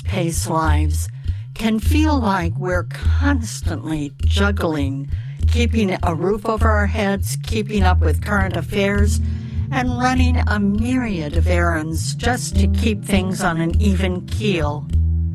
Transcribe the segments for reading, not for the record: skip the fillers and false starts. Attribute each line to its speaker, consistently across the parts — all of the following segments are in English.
Speaker 1: fast-paced lives can feel like we're constantly juggling, keeping a roof over our heads, keeping up with current affairs, and running a myriad of errands just to keep things on an even keel.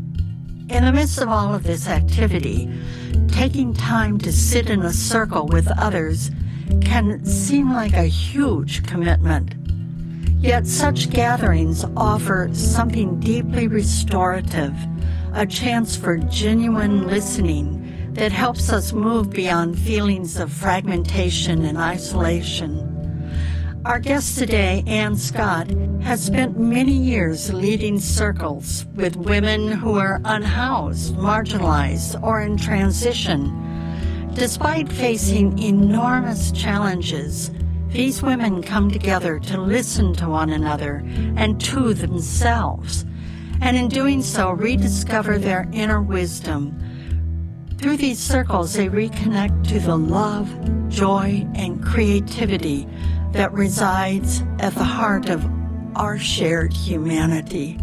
Speaker 1: In the midst of all of this activity, taking time to sit in a circle with others can seem like a huge commitment. Yet such gatherings offer something deeply restorative, a chance for genuine listening that helps us move beyond feelings of fragmentation and isolation. Our guest today, Ann Scott, has spent many years leading circles with women who are unhoused, marginalized, or in transition. Despite facing enormous challenges, these women come together to listen to one another and to themselves, and in doing so, rediscover their inner wisdom. Through these circles, they reconnect to the love, joy, and creativity that resides at the heart of our shared humanity.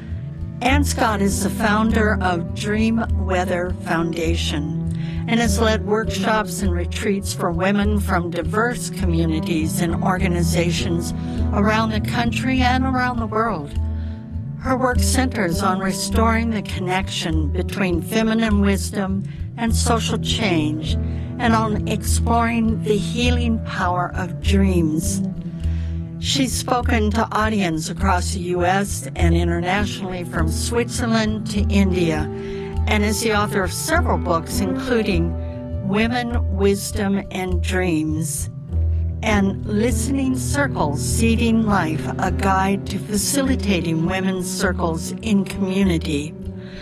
Speaker 1: Ann Scott is the founder of Dream Weather Foundation and has led workshops and retreats for women from diverse communities and organizations around the country and around the world. Her work centers on restoring the connection between feminine wisdom and social change, and on exploring the healing power of dreams. She's spoken to audiences across the U.S. and internationally, from Switzerland to India, and is the author of several books, including Women, Wisdom, and Dreams, and Listening Circles, Seeding Life, a guide to facilitating women's circles in community,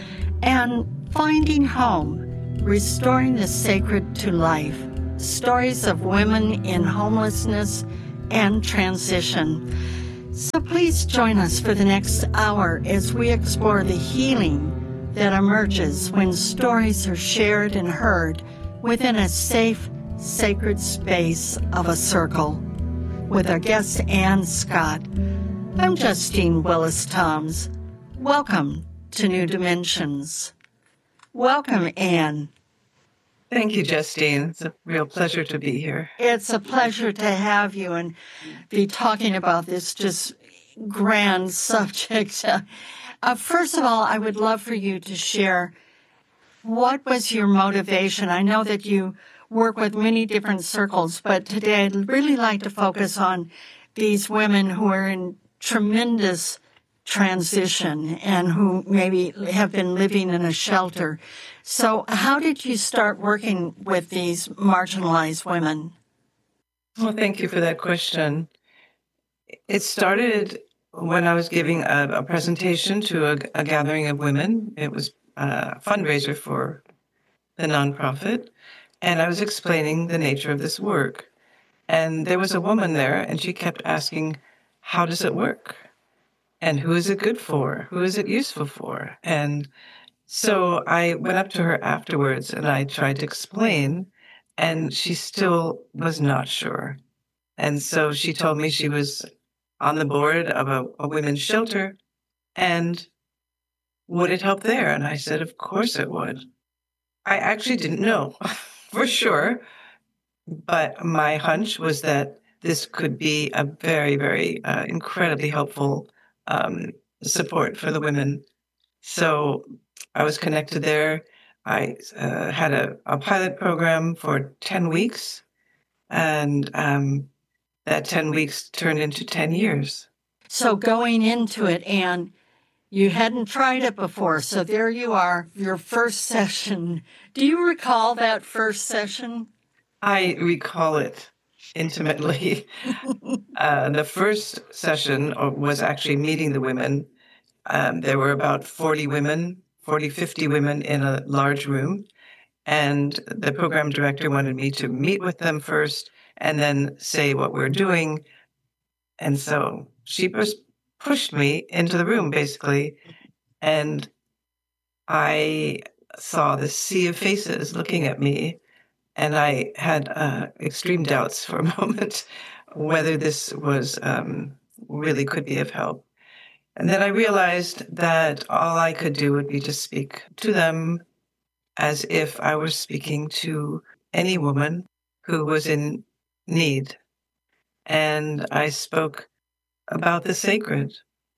Speaker 1: and Finding Home, Restoring the Sacred to Life, stories of women in homelessness and transition. So please join us for the next hour as we explore the healing that emerges when stories are shared and heard within a safe, sacred space of a circle. With our guest, Ann Scott, I'm Justine Willis-Toms. Welcome to New Dimensions. Welcome, Ann.
Speaker 2: Thank you, Justine. It's a real pleasure to be here.
Speaker 1: It's a pleasure to have you and be talking about this just grand subject. First of all, I would love for you to share, what was your motivation? I know that you work with many different circles, but today I'd really like to focus on these women who are in tremendous transition and who maybe have been living in a shelter. So how did you start working with these marginalized women?
Speaker 2: Well, thank you for that question. It started when I was giving a presentation to a gathering of women. It was a fundraiser for the nonprofit, and I was explaining the nature of this work. And there was a woman there, and she kept asking, how does it work? And who is it good for? Who is it useful for? And so I went up to her afterwards and I tried to explain, and she still was not sure. And so she told me she was on the board of a women's shelter, and would it help there? And I said, of course it would. I actually didn't know for sure, but my hunch was that this could be a very, very incredibly helpful support for the women. So I was connected there. I had a pilot program for 10 weeks, and that 10 weeks turned into 10 years.
Speaker 1: So going into it, Ann, you hadn't tried it before, so there you are, your first session. Do you recall that first session?
Speaker 2: I recall it intimately. The first session was actually meeting the women. There were about 50 women in a large room. And the program director wanted me to meet with them first and then say what we're doing. And so she pushed me into the room, basically. And I saw this sea of faces looking at me. And I had extreme doubts for a moment whether this was really could be of help. And then I realized that all I could do would be to speak to them as if I were speaking to any woman who was in need. And I spoke about the sacred.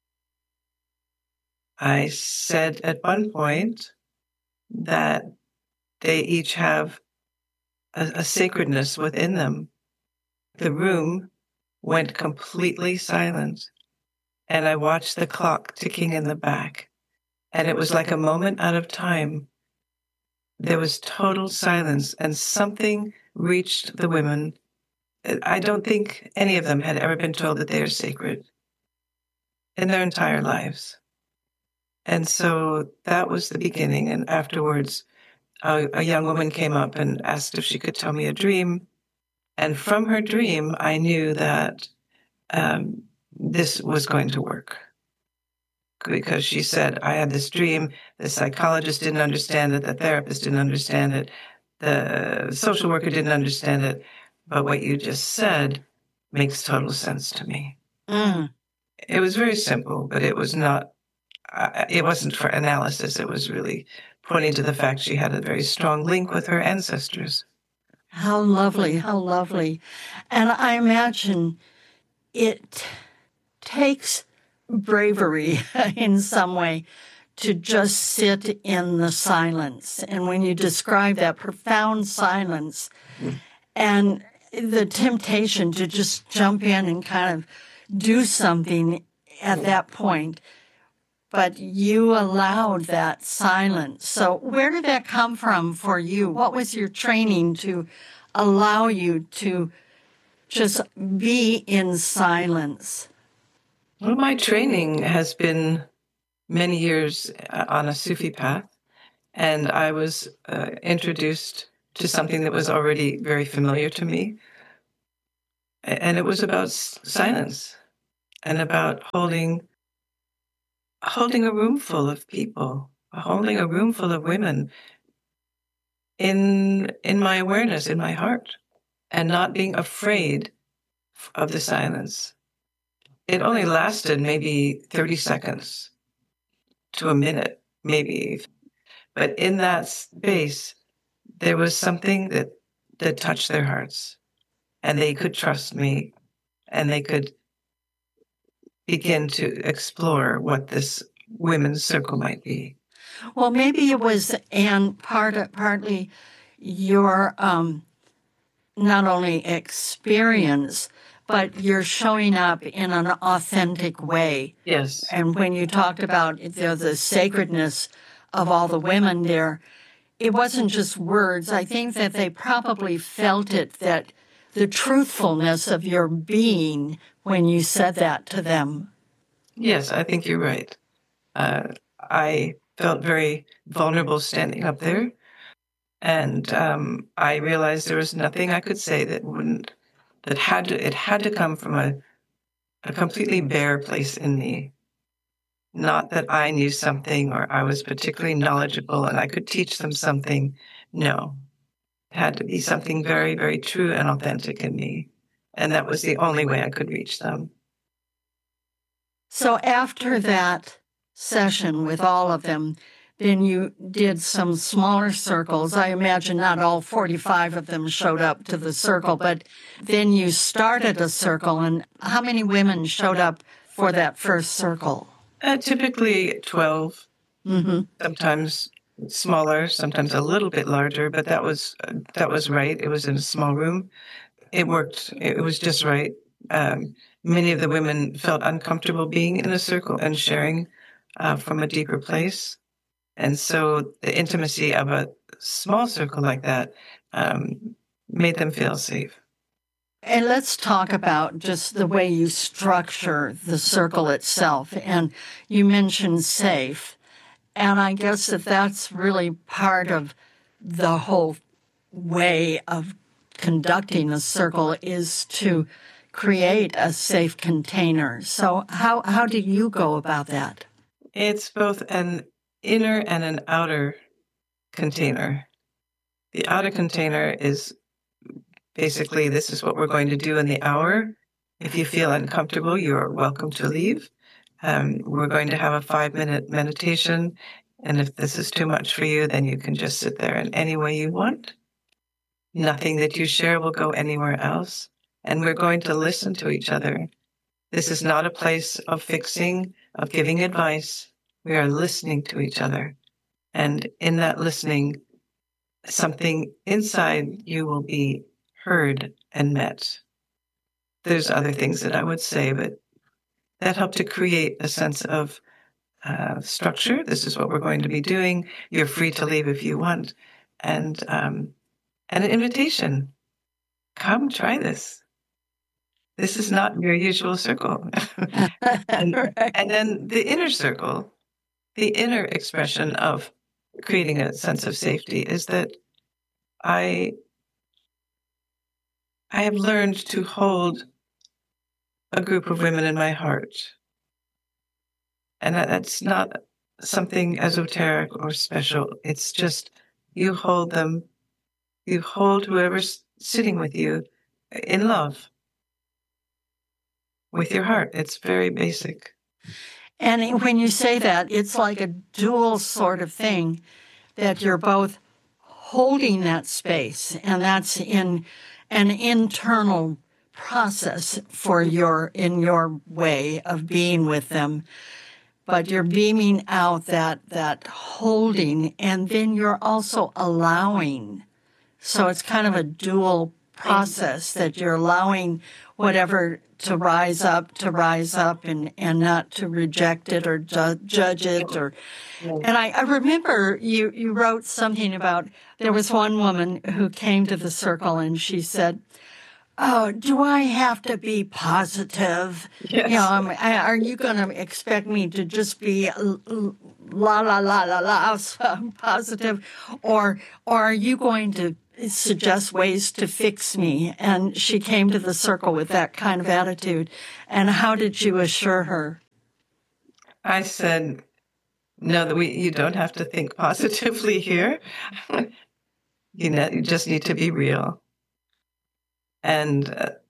Speaker 2: I said at one point that they each have a sacredness within them. The room went completely silent, and I watched the clock ticking in the back, and it was like a moment out of time. There was total silence, and something reached the women. I don't think any of them had ever been told that they are sacred in their entire lives. And so that was the beginning. And afterwards, a young woman came up and asked if she could tell me a dream. And from her dream, I knew that this was going to work. Because she said, I had this dream, the psychologist didn't understand it, the therapist didn't understand it, the social worker didn't understand it, but what you just said makes total sense to me. It was very simple, but it was not, it wasn't for analysis, it was really pointing to the fact she had a very strong link with her ancestors.
Speaker 1: How lovely, how lovely. And I imagine it takes bravery in some way to just sit in the silence. And when you describe that profound silence and the temptation to just jump in and kind of do something at that point, but you allowed that silence. So where did that come from for you? What was your training to allow you to just be in silence?
Speaker 2: Well, my training has been many years on a Sufi path, and I was introduced to something that was already very familiar to me, and it was about silence and about holding a room full of people, holding a room full of women in my awareness, in my heart, and not being afraid of the silence. It only lasted maybe 30 seconds to a minute, maybe. But in that space, there was something that touched their hearts, and they could trust me, and they could begin to explore what this women's circle might be.
Speaker 1: Well, maybe it was, and partly your not only experience, but you're showing up in an authentic way.
Speaker 2: Yes.
Speaker 1: And when you talked about the sacredness of all the women there, it wasn't just words. I think that they probably felt it, that the truthfulness of your being when you said that to them.
Speaker 2: Yes, I think you're right. I felt very vulnerable standing up there, and I realized there was nothing I could say it had to come from a completely bare place in me. Not that I knew something or I was particularly knowledgeable and I could teach them something. No, it had to be something very, very true and authentic in me. And that was the only way I could reach them.
Speaker 1: So after that session with all of them, then you did some smaller circles. I imagine not all 45 of them showed up to the circle, but then you started a circle. And how many women showed up for that first circle?
Speaker 2: Typically 12, sometimes smaller, sometimes a little bit larger, but that was right. It was in a small room. It worked. It was just right. Many of the women felt uncomfortable being in a circle and sharing from a deeper place. And so the intimacy of a small circle like that made them feel safe.
Speaker 1: And let's talk about just the way you structure the circle itself. And you mentioned safe. And I guess that that's really part of the whole way of conducting a circle is to create a safe container. So how do you go about that?
Speaker 2: It's both an inner and an outer container. The outer container is basically, this is what we're going to do in the hour. If you feel uncomfortable, you're welcome to leave. We're going to have a 5-minute meditation. And if this is too much for you, then you can just sit there in any way you want. Nothing that you share will go anywhere else. And we're going to listen to each other. This is not a place of fixing, of giving advice. We are listening to each other. And in that listening, something inside you will be heard and met. There's other things that I would say, but that helped to create a sense of structure. This is what we're going to be doing. You're free to leave if you want. And an invitation. Come try this. This is not your usual circle. and then the inner circle, the inner expression of creating a sense of safety is that I have learned to hold a group of women in my heart. And that's not something esoteric or special. It's just you hold them, you hold whoever's sitting with you in love with your heart. It's very basic.
Speaker 1: And when you say that, it's like a dual sort of thing, that you're both holding that space, and that's in an internal process for in your way of being with them. But you're beaming out that holding, and then you're also allowing. So it's kind of a dual process that you're allowing whatever to rise up and not to reject it or judge it. And I remember you wrote something about, there was one woman who came to the circle and she said, "Oh, do I have to be positive?
Speaker 2: Yes.
Speaker 1: You know, are you going to expect me to just be la la la la la positive, or are you going to suggest ways to fix me?" And she came to the circle with that kind of attitude. And how did you assure her?
Speaker 2: I said, "No, you don't have to think positively here. You just need to be real. And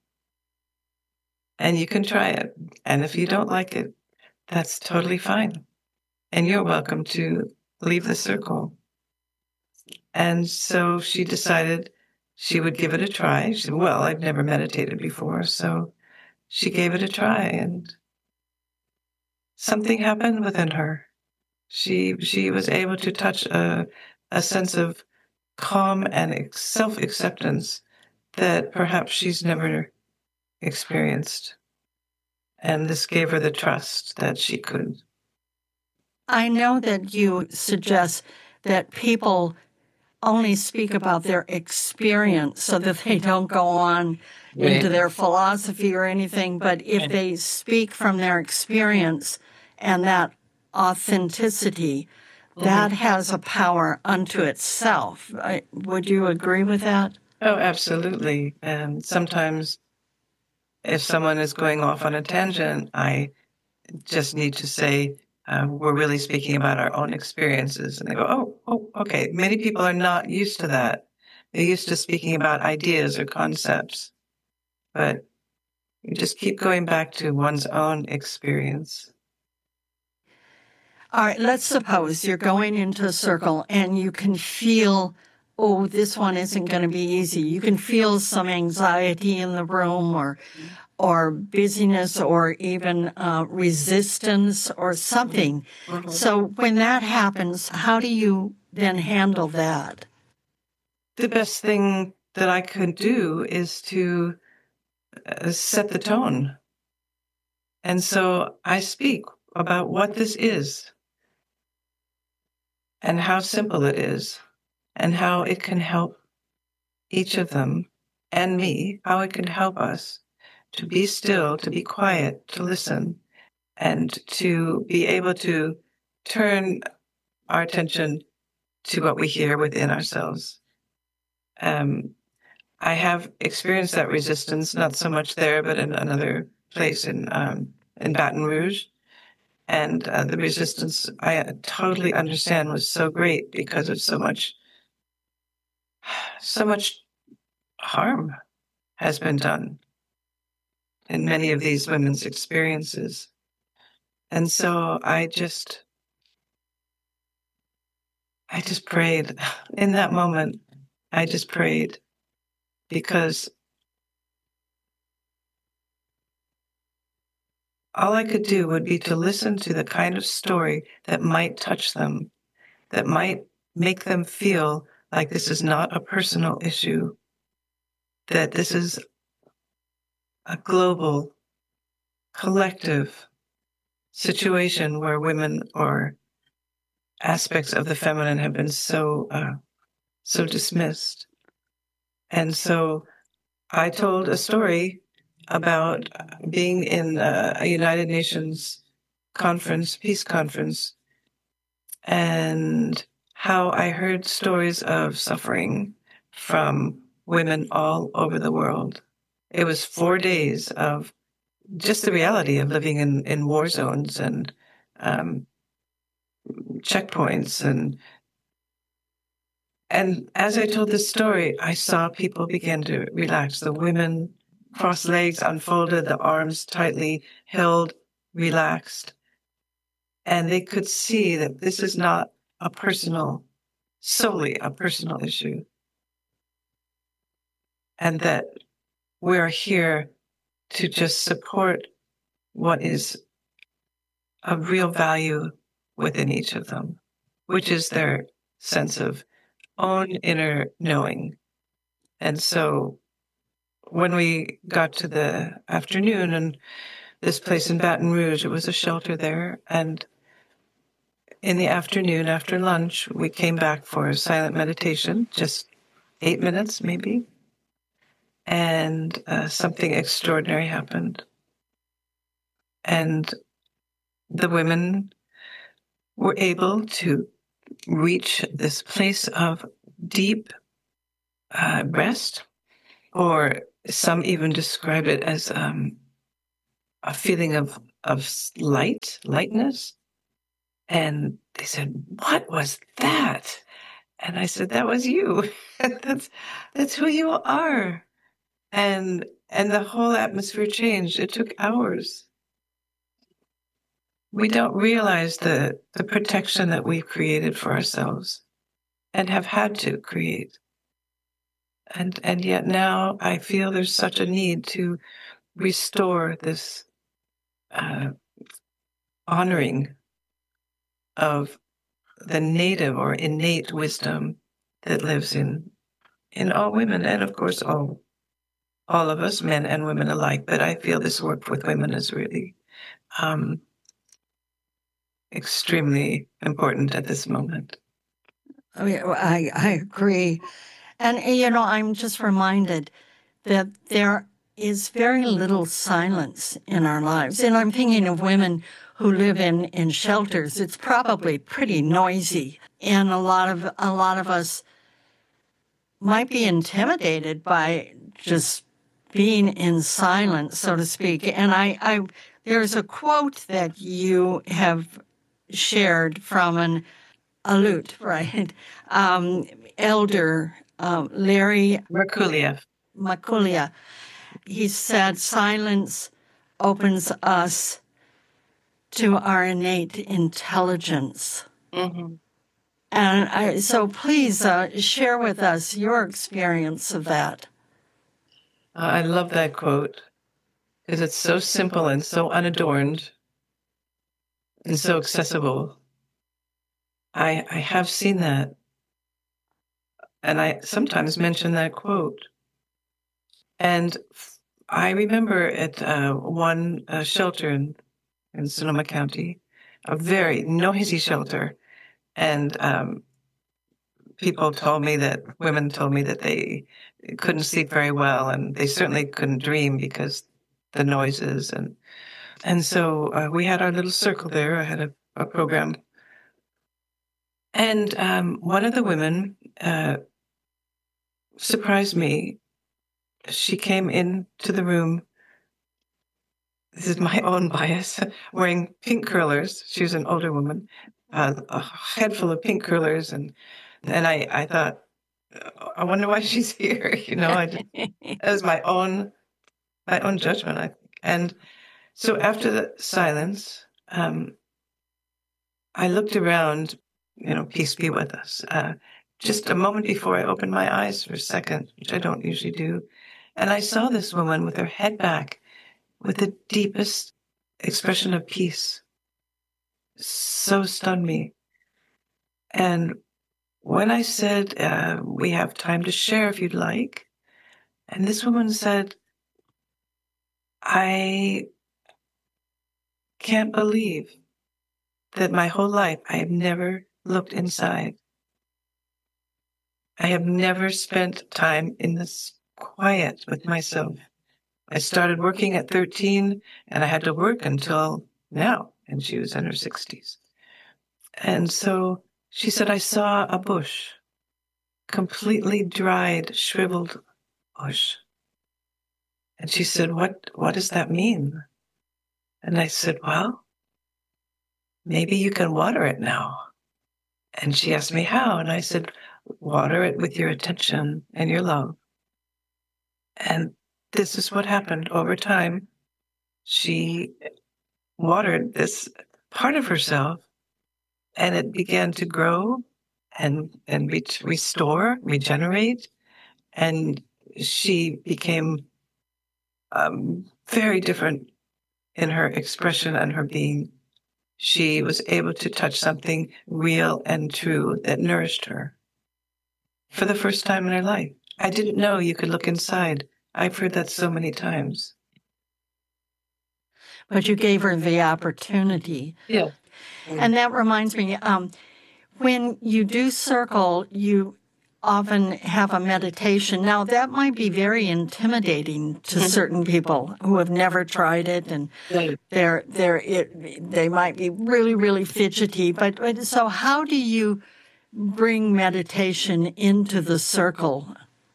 Speaker 2: you can try it. And if you don't like it, that's totally fine. And you're welcome to leave the circle." And so she decided she would give it a try. She said, "Well, I've never meditated before." So she gave it a try, and something happened within her. She was able to touch a sense of calm and self-acceptance that perhaps she's never experienced. And this gave her the trust that she could.
Speaker 1: I know that you suggest that people only speak about their experience so that they don't go on into their philosophy or anything, but if they speak from their experience and that authenticity, that has a power unto itself. Would you agree with that?
Speaker 2: Oh, absolutely. And sometimes if someone is going off on a tangent, I just need to say, we're really speaking about our own experiences. And they go, oh, okay. Many people are not used to that. They're used to speaking about ideas or concepts. But you just keep going back to one's own experience.
Speaker 1: All right, let's suppose you're going into a circle and you can feel, oh, this one isn't going to be easy. You can feel some anxiety in the room or busyness or even resistance or something. Mm-hmm. So when that happens, how do you then handle that?
Speaker 2: The best thing that I could do is to set the tone. And so I speak about what this is and how simple it is and how it can help each of them and me, how it can help us to be still, to be quiet, to listen, and to be able to turn our attention to what we hear within ourselves. I have experienced that resistance, not so much there, but in another place in Baton Rouge. And the resistance, I totally understand, was so great because of so much harm has been done in many of these women's experiences. And so I just prayed in that moment. I just prayed because all I could do would be to listen to the kind of story that might touch them, that might make them feel like this is not a personal issue, that this is a global, collective situation where women or aspects of the feminine have been so dismissed. And so I told a story about being in a United Nations conference, peace conference, and how I heard stories of suffering from women all over the world. It was 4 days of just the reality of living in war zones and checkpoints. And as I told this story, I saw people begin to relax. The women, crossed legs unfolded, the arms tightly held, relaxed. And they could see that this is not solely a personal issue. And that we're here to just support what is of real value within each of them, which is their sense of own inner knowing. And so when we got to the afternoon and this place in Baton Rouge, it was a shelter there. And in the afternoon, after lunch, we came back for a silent meditation, just 8 minutes maybe. And something extraordinary happened. And the women were able to reach this place of deep rest, or some even describe it as a feeling of lightness. And they said, "What was that?" And I said, "That was you. That's who you are." And the whole atmosphere changed. It took hours. We don't realize the protection that we've created for ourselves and have had to create. And yet now I feel there's such a need to restore this honoring of the native or innate wisdom that lives in all women, and of course all of us, men and women alike. But I feel this work with women is really extremely important at this moment.
Speaker 1: I agree. And, I'm just reminded that there is very little silence in our lives. And I'm thinking of women who live in shelters. It's probably pretty noisy. And a lot of us might be intimidated by just being in silence, so to speak. And there's a quote that you have shared from an Aleut, right? Elder Larry Makulia. He said, "Silence opens us to our innate intelligence."
Speaker 2: Mm-hmm.
Speaker 1: And so please share with us your experience of that.
Speaker 2: I love that quote because it's so simple and so unadorned and so accessible. I have seen that. And I sometimes mention that quote. And I remember at one shelter in Sonoma County, a very noisy shelter. And women told me that they couldn't sleep very well, and they certainly couldn't dream because the noises. And so we had our little circle there. I had a program. And one of the women surprised me. She came into the room, this is my own bias, wearing pink curlers. She was an older woman, a head full of pink curlers. And I thought, I wonder why she's here. That was my own judgment, I think. And so after the silence, I looked around, peace be with us, just a moment before I opened my eyes for a second, which I don't usually do. And I saw this woman with her head back with the deepest expression of peace. So stunned me. And when I said, we have time to share if you'd like, and this woman said, I can't believe that my whole life I have never looked inside. I have never spent time in this quiet with myself. I started working at 13, and I had to work until now, and she was in her 60s. And so she said, I saw a bush, completely dried, shriveled bush. And she said, what does that mean? And I said, well, maybe you can water it now. And she asked me how, and I said, water it with your attention and your love. And this is what happened over time. She watered this part of herself, and it began to grow and restore, regenerate. And she became very different in her expression and her being. She was able to touch something real and true that nourished her for the first time in her life. I didn't know you could look inside. I've heard that so many times.
Speaker 1: But you gave her the opportunity.
Speaker 2: Yeah.
Speaker 1: And that reminds me, when you do circle, you often have a meditation. Now, that might be very intimidating to certain people who have never tried it, and they might be really, really fidgety. But so how do you bring meditation into the circle?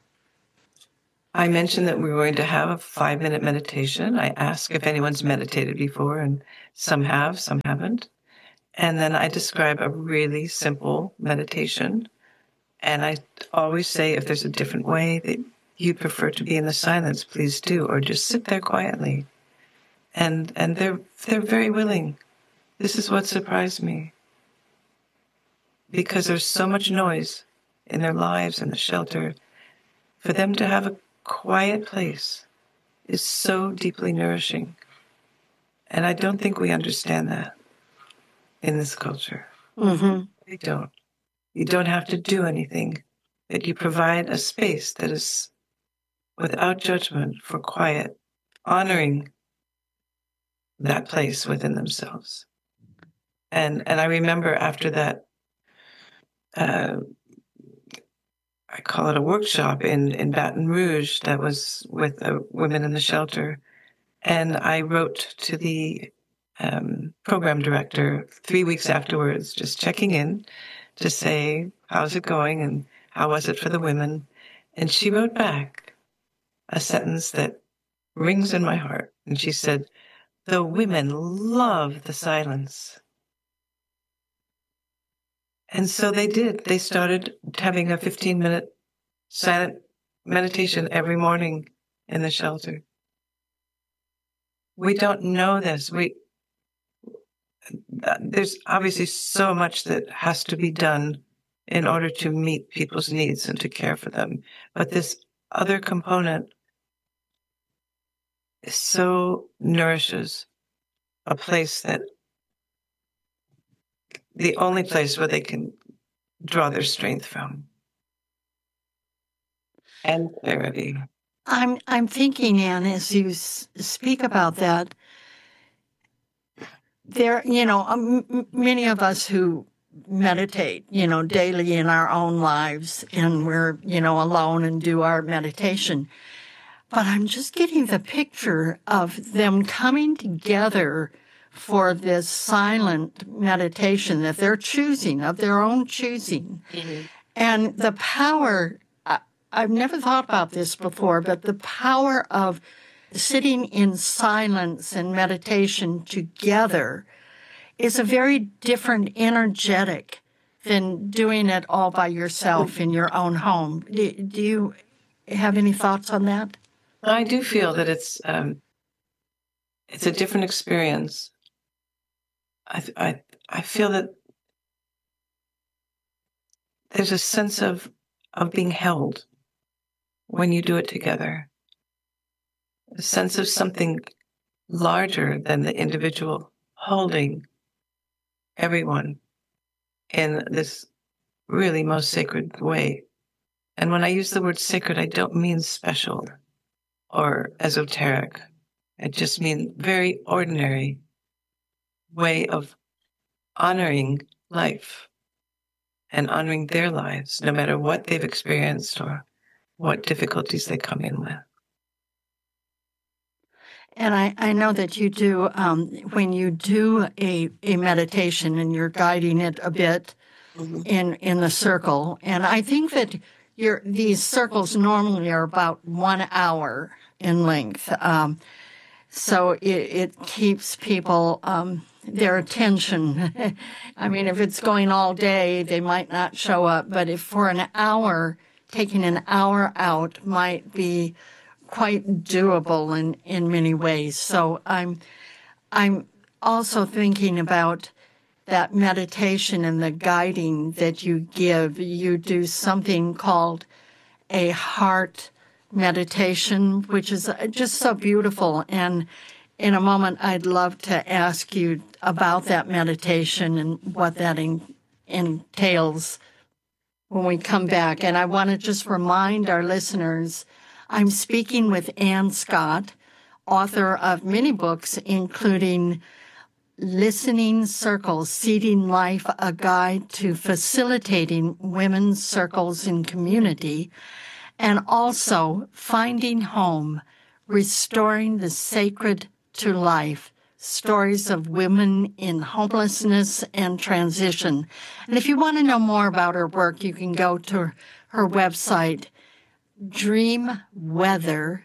Speaker 2: I mentioned that we were going to have a 5-minute meditation. I ask if anyone's meditated before, and some have, some haven't. And then I describe a really simple meditation. And I always say, if there's a different way that you prefer to be in the silence, please do, or just sit there quietly. And they're very willing. This is what surprised me. Because there's so much noise in their lives and the shelter. For them to have a quiet place is so deeply nourishing. And I don't think we understand that in this culture.
Speaker 1: Mm-hmm.
Speaker 2: We don't. You don't have to do anything, but you provide a space that is without judgment for quiet, honoring that place within themselves. And I remember after that, I call it a workshop in Baton Rouge that was with women in the shelter. And I wrote to the program director 3 weeks afterwards, just checking in to say, how's it going and how was it for the women? And she wrote back a sentence that rings in my heart. And she said, the women love the silence. And so they did. They started having a 15-minute silent meditation every morning in the shelter. We don't know this. There's obviously so much that has to be done in order to meet people's needs and to care for them. But this other component so nourishes a place that the only place where they can draw their strength from and clarity.
Speaker 1: I'm thinking, Anne, as you speak about that, there, many of us who meditate, daily in our own lives, and we're, alone and do our meditation. But I'm just getting the picture of them coming together for this silent meditation that they're choosing, of their own choosing. Mm-hmm. And the power, I've never thought about this before, but the power of sitting in silence and meditation together is a very different energetic than doing it all by yourself in your own home. Do you have any thoughts on that?
Speaker 2: I do feel that it's a different experience. I feel that there's a sense of being held when you do it together, a sense of something larger than the individual holding everyone in this really most sacred way. And when I use the word sacred, I don't mean special or esoteric. I just mean very ordinary way of honoring life and honoring their lives, no matter what they've experienced or what difficulties they come in with.
Speaker 1: And I know that you do, when you do a meditation and you're guiding it a bit in the circle, and I think that these circles normally are about 1 hour in length. So it keeps people, their attention. I mean, if it's going all day, they might not show up. But if for an hour, taking an hour out might be quite doable in many ways. So I'm also thinking about that meditation and the guiding that you give. You do something called a heart meditation, which is just so beautiful. And in a moment, I'd love to ask you about that meditation and what that entails when we come back. And I want to just remind our listeners, I'm speaking with Ann Scott, author of many books, including Listening Circles, Seeding Life, a Guide to Facilitating Women's Circles in Community, and also Finding Home, Restoring the Sacred to Life, Stories of Women in Homelessness and Transition. And if you want to know more about her work, you can go to her website, dreamweather.org.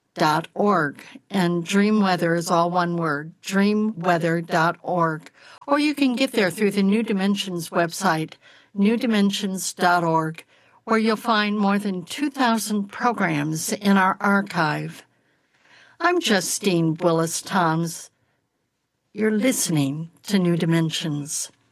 Speaker 1: And Dreamweather is all one word, dreamweather.org. Or you can get there through the New Dimensions website, newdimensions.org, where you'll find more than 2,000 programs in our archive. I'm Justine Willis-Toms. You're listening to New Dimensions.